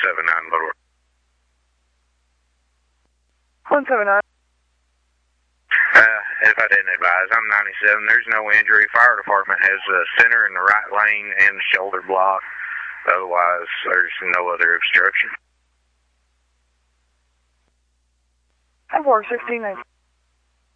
Little. 179. If I didn't advise, I'm 97. There's no injury. Fire department has a center in the right lane and shoulder block. Otherwise, there's no other obstruction. 416.